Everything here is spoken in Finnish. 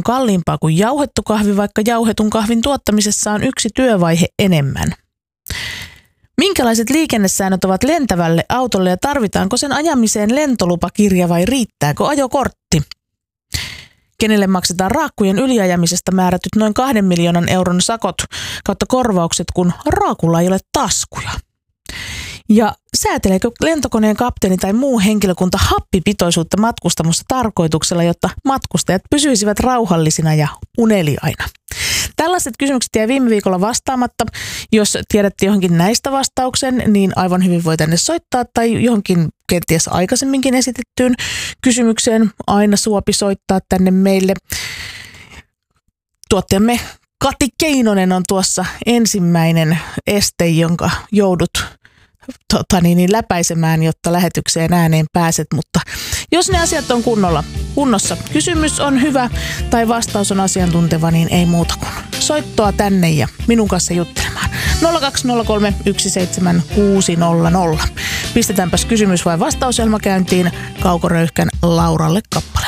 kalliimpaa kuin jauhettu kahvi, vaikka jauhetun kahvin tuottamisessa on yksi työvaihe enemmän? Minkälaiset liikennesäännöt ovat lentävälle autolle ja tarvitaanko sen ajamiseen lentolupakirja vai riittääkö ajokortti? Kenelle maksetaan raakkujen yliajamisesta määrätyt noin 2 miljoonan euron sakot kautta korvaukset, kun raakulla ei ole taskuja? Ja sääteleekö lentokoneen kapteeni tai muu henkilökunta happipitoisuutta matkustamossa tarkoituksella, jotta matkustajat pysyisivät rauhallisina ja uneliaina? Tällaiset kysymykset jäi viime viikolla vastaamatta. Jos tiedätte johonkin näistä vastauksen, niin aivan hyvin voi tänne soittaa tai johonkin kenties aikaisemminkin esitettyyn kysymykseen aina suopi soittaa tänne meille. Tuottajamme Kati Keinonen on tuossa ensimmäinen este, jonka joudut läpäisemään, jotta lähetykseen ääneen pääset, mutta jos ne asiat on kunnossa, kysymys on hyvä tai vastaus on asiantunteva, niin ei muuta kuin soittoa tänne ja minun kanssa juttelemaan. 0203 17600. Pistetäänpäs kysymys vai vastauselma käyntiin Kauko Röyhkän Lauralle kappale.